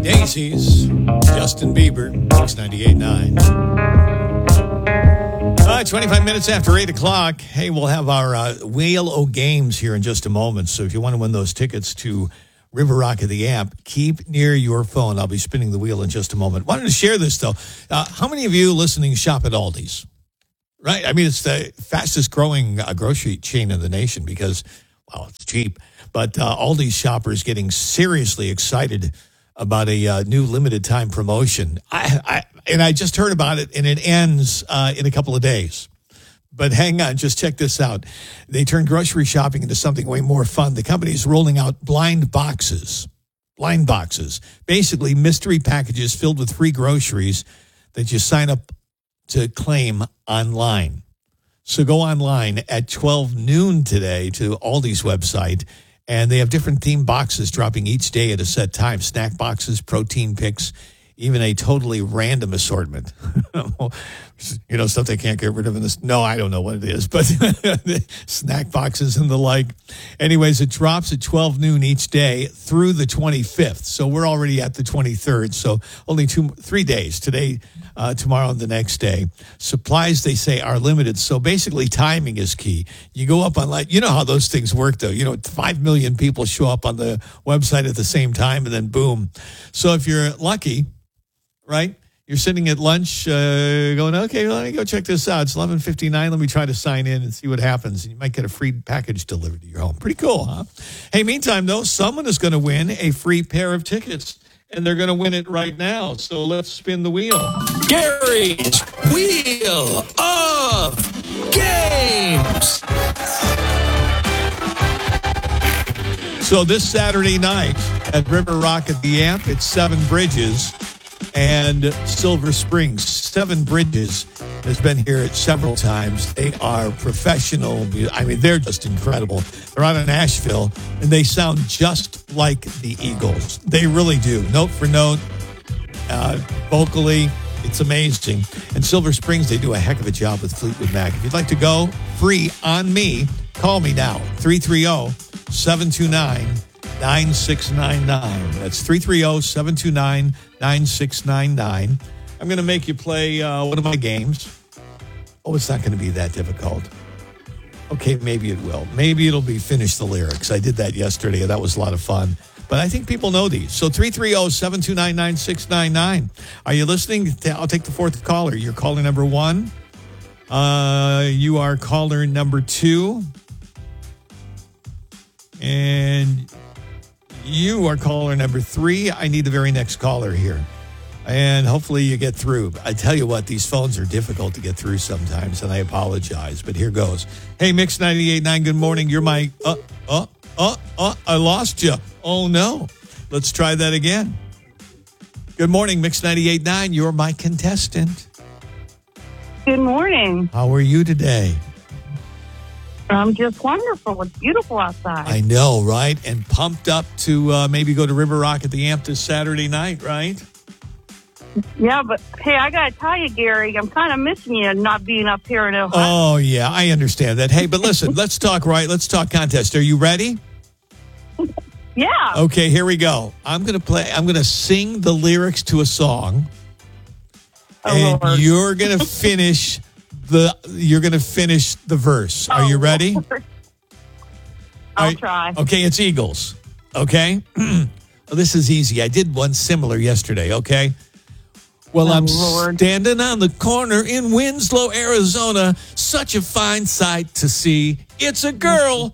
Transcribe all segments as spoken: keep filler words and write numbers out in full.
Daisies, Justin Bieber, Mix ninety-eight point nine. All right, twenty-five minutes after eight o'clock. Hey, we'll have our uh, Whale O Games here in just a moment. So if you want to win those tickets to River Rock at the Amp, keep near your phone. I'll be spinning the wheel in just a moment. Wanted to share this, though. Uh, how many of you listening shop at Aldi's? Right? I mean, it's the fastest growing uh, grocery chain in the nation because, well, it's cheap. But uh, Aldi's shoppers getting seriously excited about a uh, new limited time promotion. I, I and I just heard about it, and it ends uh, in a couple of days. But hang on, just check this out. They turned grocery shopping into something way more fun. The company's rolling out blind boxes. Blind boxes. Basically, mystery packages filled with free groceries that you sign up to claim online. So go online at twelve noon today to Aldi's website, and they have different themed boxes dropping each day at a set time. Snack boxes, protein picks, even a totally random assortment. You know, stuff they can't get rid of in this. No, I don't know what it is, but snack boxes and the like. Anyways, it drops at twelve noon each day through the twenty-fifth. So we're already at the twenty-third. So only two, three days, today, uh, tomorrow, and the next day. Supplies, they say, are limited. So basically timing is key. You go up online. You know how those things work, though. You know, five million people show up on the website at the same time, and then boom. So if you're lucky, right? You're sitting at lunch uh, going, okay, let me go check this out. It's eleven fifty-nine. Let me try to sign in and see what happens. And you might get a free package delivered to your home. Pretty cool, huh? Hey, meantime, though, someone is going to win a free pair of tickets, and they're going to win it right now. So let's spin the wheel. Gary's Wheel of Games. So this Saturday night at River Rock at the Amp, it's Seven Bridges and Silver Springs. Seven Bridges has been here several times. They are professional. I mean, they're just incredible. They're out of Nashville, and they sound just like the Eagles. They really do. Note for note, uh, vocally, it's amazing. And Silver Springs, they do a heck of a job with Fleetwood Mac. If you'd like to go free on me, call me now, three three zero, seven two nine, nine six nine nine. That's three three zero, seven two nine, nine six nine nine. I'm going to make you play uh, one of my games. Oh, it's not going to be that difficult. Okay, maybe it will. Maybe it'll be Finish the Lyrics. I did that yesterday, and that was a lot of fun. But I think people know these. So three three zero, seven two nine, nine six nine nine. Are you listening? I'll take the fourth caller. You're caller number one. Uh, you are caller number two. And you are caller number three. I need the very next caller here. And hopefully you get through. I tell you what, these phones are difficult to get through sometimes, and I apologize, but here goes. Hey, Mix ninety-eight point nine, good morning. You're my, uh, uh, uh, uh, I lost you. Oh, no. Let's try that again. Good morning, Mix ninety-eight point nine. You're my contestant. Good morning. How are you today? I'm just wonderful. It's beautiful outside. I know, right? And pumped up to uh, maybe go to River Rock at the Amp this Saturday night, right? Yeah, but hey, I got to tell you, Gary, I'm kind of missing you not being up here in Ohio. Oh, yeah, I understand that. Hey, but listen, let's talk, right? Let's talk contest. Are you ready? Yeah. Okay, here we go. I'm going to play, I'm going to sing the lyrics to a song. Oh, and Lord. you're going to finish the, you're going to finish the verse. Are Oh, you ready? Lord. I'll Are- try. Okay, it's Eagles. Okay? Well, this is easy. I did one similar yesterday, okay? Well, Oh, I'm Lord. standing on the corner in Winslow, Arizona. Such a fine sight to see. It's a girl.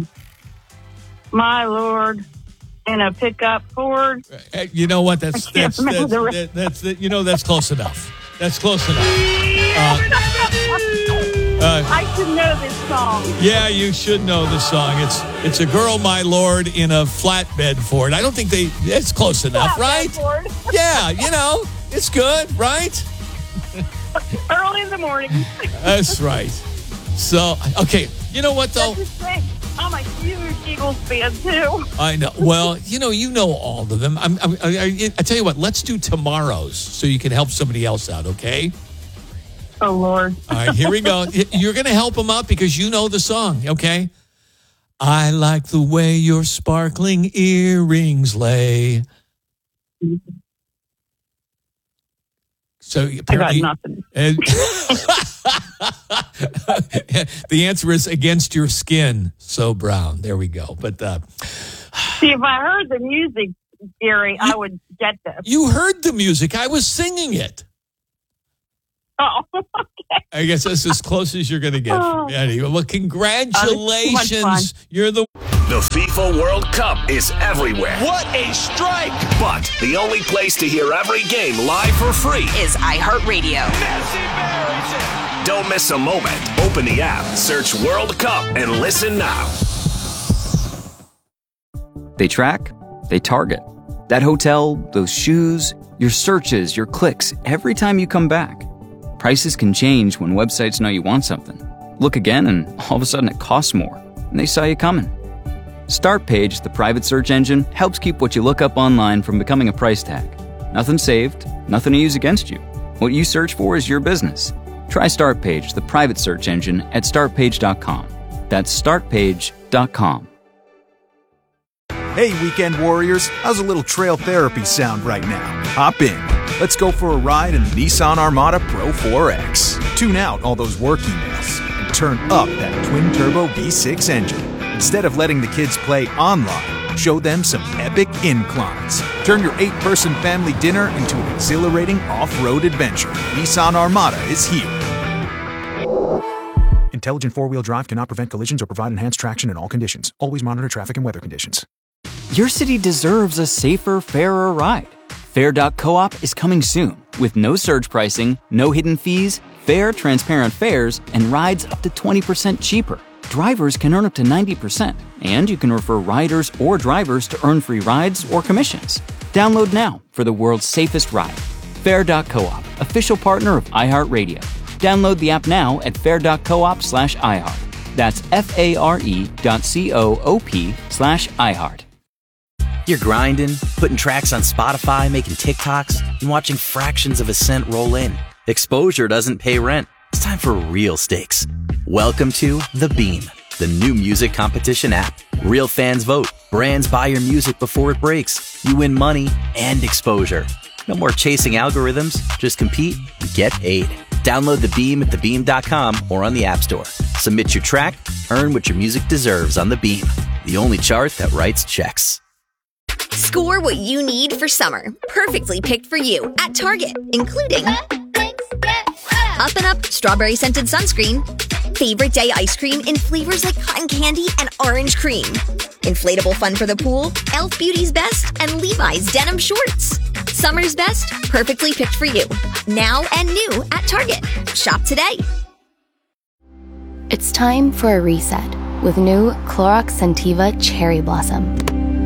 My Lord. In a pickup Ford. Uh, You know what? That's I can't that's remember that's, the rest. that, that's that, you know that's close enough. That's close enough. Uh, uh, I should know this song. yeah, you should know the song. It's it's a girl, my lord, in a flatbed Ford. I don't think they. It's close enough, right? Ford. Yeah, you know, it's good, right? Early in the morning. That's right. So, okay, you know what though? Just say, I'm a huge Eagles fan too. I know. Well, you know, you know all of them. I'm, I'm, I, I, I tell you what. Let's do tomorrow's so you can help somebody else out. Okay. Oh Lord. All right. Here we go. You're going to help them out because you know the song. Okay. I like the way your sparkling earrings lay So I got nothing. And the answer is against your skin, so brown. There we go. But uh, see, if I heard the music, Gary, I would get this. You heard the music. I was singing it. Oh, okay. I guess that's as close as you're going to get. Oh. Anyway, well, congratulations. You're the... The FIFA World Cup is everywhere. What a strike! But the only place to hear every game live for free is iHeartRadio. Messi buries it! Don't miss a moment. Open the app, search World Cup, and listen now. They track, they target. That hotel, those shoes, your searches, your clicks, every time you come back. Prices can change when websites know you want something. Look again and all of a sudden it costs more, and they saw you coming. Startpage, the private search engine, helps keep what you look up online from becoming a price tag. Nothing saved, nothing to use against you. What you search for is your business. Try Startpage, the private search engine, at start page dot com. That's start page dot com. Hey, weekend warriors, how's a little trail therapy sound right now? Hop in. Let's go for a ride in the Nissan Armada Pro four X. Tune out all those work emails and turn up that twin-turbo V six engine. Instead of letting the kids play online, show them some epic inclines. Turn your eight-person family dinner into an exhilarating off-road adventure. Nissan Armada is here. Intelligent four-wheel drive cannot prevent collisions or provide enhanced traction in all conditions. Always monitor traffic and weather conditions. Your city deserves a safer, fairer ride. Fair dot coop is coming soon with no surge pricing, no hidden fees, fair, transparent fares, and rides up to twenty percent cheaper. Drivers can earn up to ninety percent, and you can refer riders or drivers to earn free rides or commissions. Download now for the world's safest ride. Fair dot coop, official partner of iHeartRadio. Download the app now at fair dot coop slash iHeart. That's F-A-R-E dot C-O-O-P slash iHeart. You're grinding, putting tracks on Spotify, making TikToks, and watching fractions of a cent roll in. Exposure doesn't pay rent. It's time for real stakes. Welcome to The Beam, the new music competition app. Real fans vote. Brands buy your music before it breaks. You win money and exposure. No more chasing algorithms. Just compete and get paid. Download The Beam at the beam dot com or on the App Store. Submit your track. Earn what your music deserves on The Beam, the only chart that writes checks. Score what you need for summer. Perfectly picked for you at Target, including Up and Up Strawberry Scented Sunscreen, Favorite Day Ice Cream in flavors like cotton candy and orange cream, Inflatable Fun for the Pool, e l f Beauty's Best, and Levi's Denim Shorts. Summer's best, perfectly picked for you. Now and new at Target. Shop today. It's time for a reset with new Clorox Scentiva Cherry Blossom.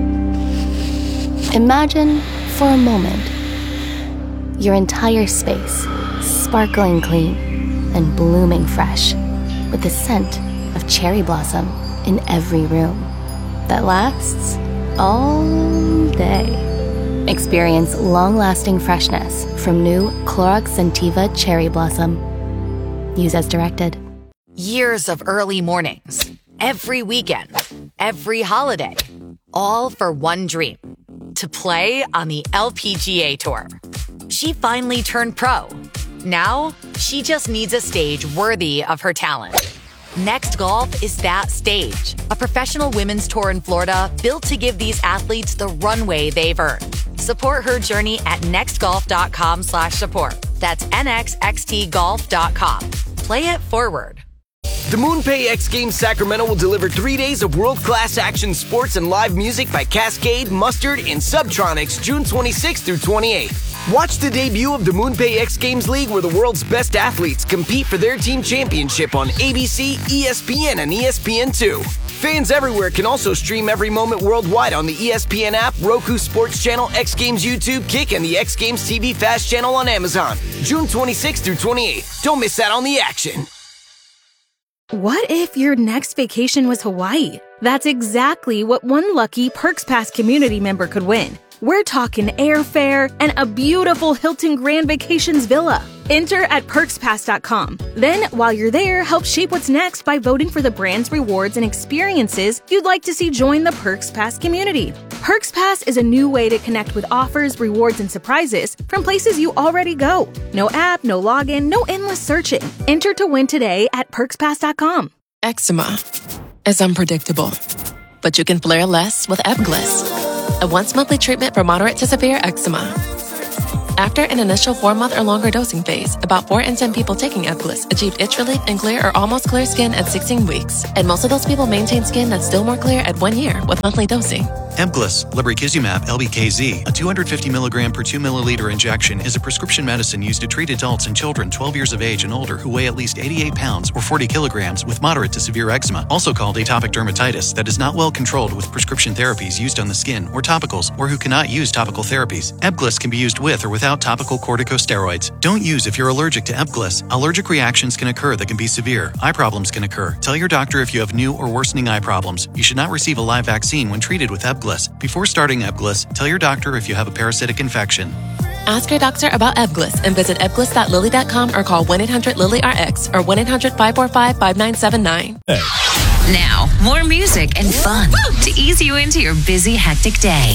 Imagine, for a moment, your entire space sparkling clean and blooming fresh with the scent of cherry blossom in every room that lasts all day. Experience long-lasting freshness from new Clorox Scentiva Cherry Blossom. Use as directed. Years of early mornings, every weekend, every holiday, all for one dream. To play on the L P G A Tour. She finally turned pro. Now, she just needs a stage worthy of her talent. Next Golf is that stage. A professional women's tour in Florida built to give these athletes the runway they've earned. Support her journey at nextgolf.com slash support. That's nxxt golf dot com. Play it forward. The MoonPay X Games Sacramento will deliver three days of world-class action sports and live music by Cascade, Mustard, and Subtronics June twenty-sixth through twenty-eighth. Watch the debut of the MoonPay X Games League where the world's best athletes compete for their team championship on A B C, E S P N, and E S P N two. Fans everywhere can also stream every moment worldwide on the E S P N app, Roku Sports Channel, X Games YouTube, Kick, and the X Games T V Fast Channel on Amazon. June twenty-sixth through twenty-eighth. Don't miss out on the action. What if your next vacation was Hawaii? That's exactly what one lucky Perks Pass community member could win. We're talking airfare and a beautiful Hilton Grand Vacations villa. Enter at perks pass dot com. Then, while you're there, help shape what's next by voting for the brands, rewards, and experiences you'd like to see join the Perks Pass community. Perks Pass is a new way to connect with offers, rewards, and surprises from places you already go. No app, no login, no endless searching. Enter to win today at perks pass dot com. Eczema is unpredictable, but you can flare less with Ebglyss, a once-monthly treatment for moderate to severe eczema. After an initial four-month or longer dosing phase, about four in ten people taking Ebglyss achieved itch relief and clear or almost clear skin at sixteen weeks. And most of those people maintain skin that's still more clear at one year with monthly dosing. Ebglyss, lebrikizumab L B K Z, a two hundred fifty milligram per two milliliter injection, is a prescription medicine used to treat adults and children twelve years of age and older who weigh at least eighty-eight pounds or forty kilograms with moderate to severe eczema, also called atopic dermatitis, that is not well controlled with prescription therapies used on the skin or topicals, or who cannot use topical therapies. Ebglyss can be used with or without topical corticosteroids. Don't use if you're allergic to Ebglyss. Allergic reactions can occur that can be severe. Eye problems can occur. Tell your doctor if you have new or worsening eye problems. You should not receive a live vaccine when treated with Ebglyss. Before starting Ebglyss, tell your doctor if you have a parasitic infection. Ask your doctor about Ebglyss and visit ebglyss dot lilly dot com or call one eight hundred lilly R X or one eight hundred five four five five nine seven nine. Now, more music and fun to ease you into your busy, hectic day.